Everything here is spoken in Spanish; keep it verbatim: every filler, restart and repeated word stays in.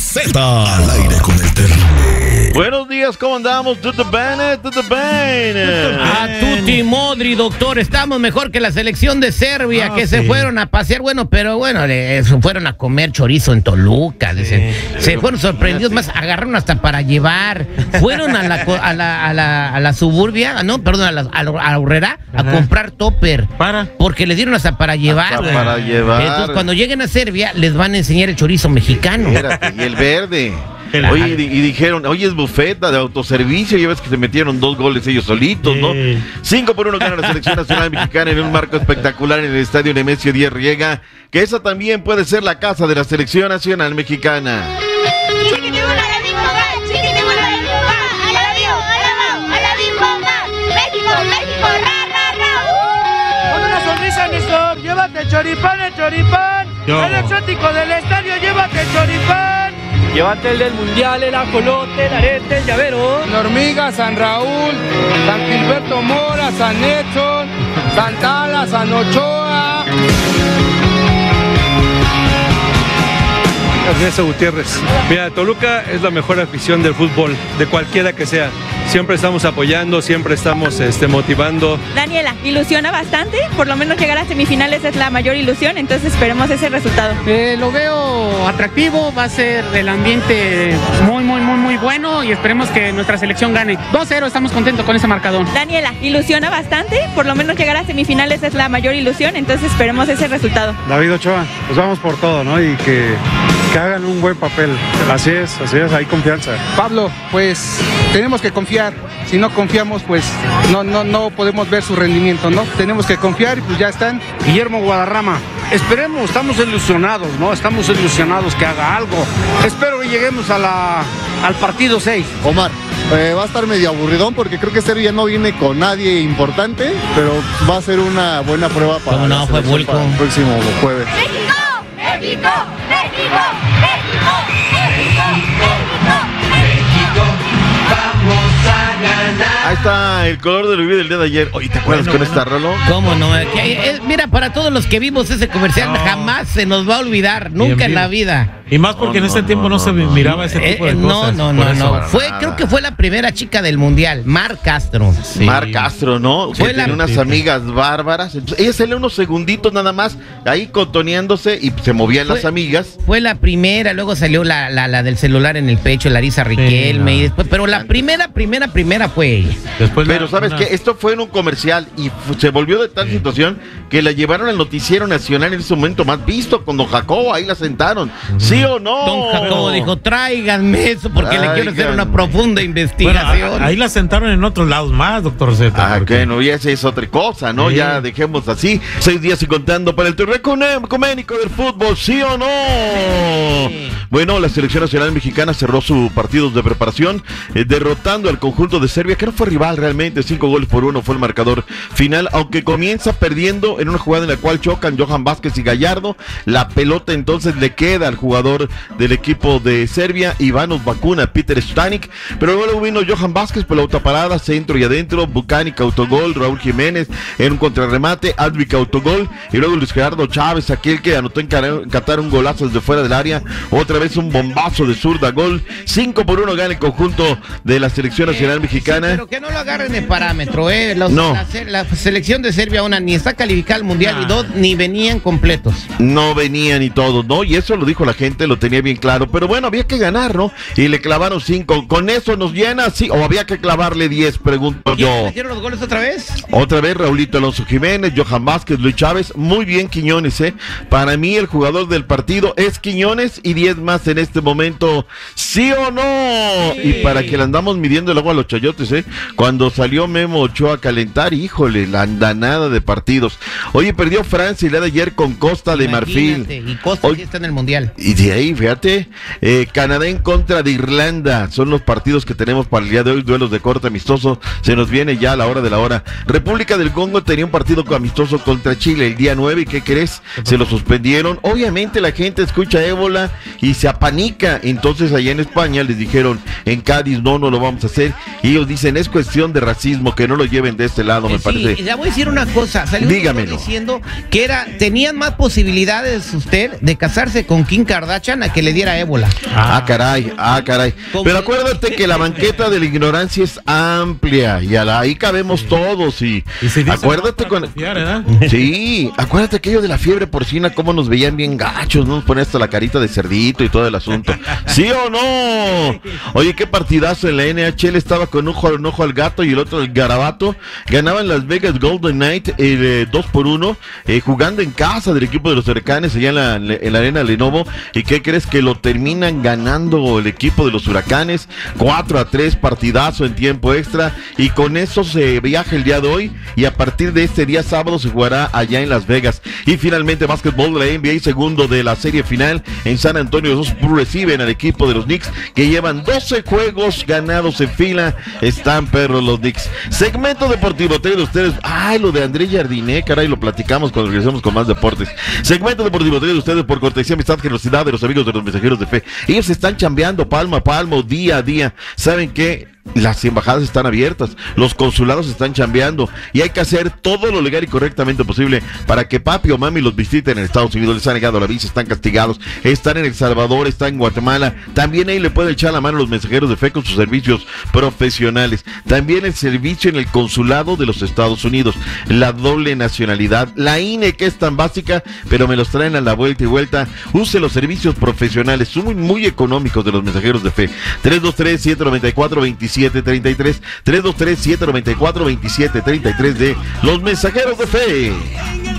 Z. Al aire con el terrible. Buenos días, ¿cómo andamos? Tutti bene, tutti bene. A tutti modri, doctor. Estamos mejor que la selección de Serbia, ah, que sí. se fueron a pasear, bueno, pero bueno, le, se fueron a comer chorizo en Toluca. Dicen. Sí. Se fueron sorprendidos, más agarraron hasta para llevar. Fueron a la, a la, a la, a la suburbia, no, perdón, a la, a la Aurrera a comprar topper. Para. Porque les dieron hasta para llevar. Hasta para llevar. Entonces, cuando lleguen a Serbia, les van a enseñar el chorizo mexicano. Espérate, y el verde. Oye, y, y dijeron, oye, es bufeta de autoservicio, ya ves que se metieron dos goles ellos solitos, ¿no? Cinco por uno gana la selección nacional mexicana en un marco espectacular en el estadio Nemesio Díaz Riega, que esa también puede ser la casa de la selección nacional mexicana. Con una sonrisa, Néstor, llévate el choripán, el choripán, Yo. el exótico del estadio, llévate el choripán. Llévate el del mundial, el ajolote, el arete, el llavero. La Hormiga, San Raúl, San Gilberto Mora, San Edson, Santana, San Ochoa. Ernesto Gutiérrez. Mira, Toluca es la mejor afición del fútbol, de cualquiera que sea. Siempre estamos apoyando, siempre estamos este, motivando. Daniela, ilusiona bastante, por lo menos llegar a semifinales es la mayor ilusión, entonces esperemos ese resultado. Eh, lo veo atractivo, va a ser el ambiente muy, muy, muy, muy bueno y esperemos que nuestra selección gane. dos cero, estamos contentos con ese marcador. Daniela, ilusiona bastante, por lo menos llegar a semifinales es la mayor ilusión, entonces esperemos ese resultado. David Ochoa, pues vamos por todo, ¿no? Y que, que hagan un buen papel. Así es, así es, hay confianza. Pablo, pues tenemos que confiar. Si no confiamos, pues no, no, no podemos ver su rendimiento, ¿no? Tenemos que confiar y pues ya están. Guillermo Guadarrama, esperemos, estamos ilusionados, ¿no? Estamos ilusionados que haga algo. Espero que lleguemos a la, al partido seis. Omar, eh, va a estar medio aburridón porque creo que Serbia no viene con nadie importante, pero va a ser una buena prueba para, no, la fue para el próximo jueves. ¡México! ¡México! ¡México! ¡México! ¡México! ¡México! ¡Vamos a ganar! Ahí está el color de la vida del día de ayer. Oye, ¿te acuerdas bueno, con bueno. esta rolo? ¿Cómo no? Que, eh, mira, para todos los que vimos ese comercial, no. jamás se nos va a olvidar, nunca bien, en la vida. Y más porque no, en ese no, tiempo no, no se miraba ese tipo eh, de cosas. No, no, no, no. Fue, creo que fue la primera chica del mundial, Mar Castro. Sí. Mar Castro, ¿no? Fue que la... tenía unas amigas bárbaras. Entonces, ella salió unos segunditos nada más, ahí cotoneándose y se movían fue, las amigas. Fue la primera, luego salió la, la, la del celular en el pecho, Larisa Riquelme, sí, no. y después, pero la primera, primera, primera fue ella. Después pero la, ¿sabes una... qué? Esto fue en un comercial y se volvió de tal sí. situación que la llevaron al noticiero nacional en ese momento más visto, con don Jacobo, ahí la sentaron. Uh-huh. ¿Sí o no? Don Jacobo dijo, tráiganme eso porque Traigan. le quiero hacer una profunda investigación. Bueno, ahí la sentaron en otros lados más, doctor Z. Ah, porque... bueno, y esa es otra cosa, ¿no? Sí. Ya dejemos así. Seis días y contando para el torneo ecuménico del fútbol, ¿sí o no? Sí. Bueno, la selección nacional mexicana cerró sus partidos de preparación, eh, derrotando al conjunto de Serbia, que no fue rival realmente, cinco goles por uno fue el marcador final, aunque comienza perdiendo en una jugada en la cual chocan Johan Vázquez y Gallardo. La pelota entonces le queda al jugador del equipo de Serbia, Ivanos Bakuna, Peter Stanik, pero luego vino Johan Vázquez, pelota parada, centro y adentro, Bucánica autogol, Raúl Jiménez en un contrarremate, Advik autogol, y luego Luis Gerardo Chávez, aquel que anotó en Qatar un golazo desde fuera del área, otra vez un bombazo de zurda, gol, cinco por uno gana el conjunto de la selección nacional eh, mexicana. Sí, pero que no lo agarren de parámetro, eh, Los, no. la, la selección de Serbia, una, ni está calificada al mundial, nah. y dos, ni venían completos. No venían y todos, ¿no? Y eso lo dijo la gente, lo tenía bien claro, pero bueno, había que ganar, ¿no? Y le clavaron cinco, ¿con eso nos llena? Sí, o había que clavarle diez, pregunto yo. ¿Metieron los goles otra vez? Otra vez, Raulito Alonso Jiménez, Johan Vázquez, Luis Chávez, muy bien Quiñones, ¿eh? Para mí el jugador del partido es Quiñones y diez más en este momento, ¿sí o no? Sí. Y para que le andamos midiendo el agua a los chayotes, ¿eh? Cuando salió Memo Ochoa a calentar, híjole, la andanada de partidos. Oye, perdió Francia el día de ayer con Costa de Marfil. Y Costa Hoy, sí está en el mundial. Y de ahí, fíjate, eh, Canadá en contra de Irlanda, son los partidos que tenemos para el día de hoy, duelos de corte amistoso, se nos viene ya a la hora de la hora. República del Congo tenía un partido amistoso contra Chile el día nueve, ¿y qué crees? Se lo suspendieron. Obviamente la gente escucha ébola y se apanica, entonces allá en España les dijeron, en Cádiz no, no lo vamos a hacer, y ellos dicen, es cuestión de racismo, que no lo lleven de este lado, me sí, parece. Ya voy a decir una cosa, salió Dígamelo. diciendo que era, tenían más posibilidades usted de casarse con Kim Kardashian a que le diera ébola. Ah, ah caray, ah, caray. Pero acuérdate que la banqueta de la ignorancia es amplia y a la, ahí cabemos todos y, y si acuérdate con confiar, sí, acuérdate aquello de la fiebre porcina, cómo nos veían bien gachos, ¿no? Nos ponen hasta la carita de cerdito y todo el asunto. ¿Sí o no? Oye, qué partidazo en la N H L, estaba con un ojo, un ojo al gato y el otro el garabato. Ganaban Las Vegas Golden Knight eh, dos por uno, eh, jugando en casa del equipo de los Huracanes allá en la, en la arena Lenovo. ¿Y qué crees? Que lo terminan ganando el equipo de los Huracanes cuatro a tres, partidazo en tiempo extra, y con eso se viaja el día de hoy y a partir de este día sábado se jugará allá en Las Vegas. Y finalmente básquetbol de la N B A, segundo de la serie final en San Antonio. Los Spurs reciben al equipo de los Knicks, que llevan doce juegos ganados en fila. Están perros los Knicks. Segmento deportivo, de ustedes. Ay, lo de André Jardiné, caray, lo platicamos cuando regresemos con más deportes. Segmento deportivo, de ustedes por cortesía, amistad, generosidad de los amigos de los mensajeros de fe. Ellos están chambeando palmo a palmo, día a día. ¿Saben qué? Las embajadas están abiertas, los consulados están chambeando y hay que hacer todo lo legal y correctamente posible para que papi o mami los visiten en Estados Unidos. Les han negado la visa, están castigados, están en El Salvador, están en Guatemala. También ahí le pueden echar la mano a los mensajeros de fe con sus servicios profesionales. También el servicio en el consulado de los Estados Unidos, la doble nacionalidad, la I N E, que es tan básica, pero me los traen a la vuelta y vuelta. Use los servicios profesionales, son muy, muy económicos de los mensajeros de fe. tres dos tres, siete nueve cuatro, dos siete tres tres, tres dos tres, siete nueve cuatro, dos siete tres tres de los mensajeros de fe.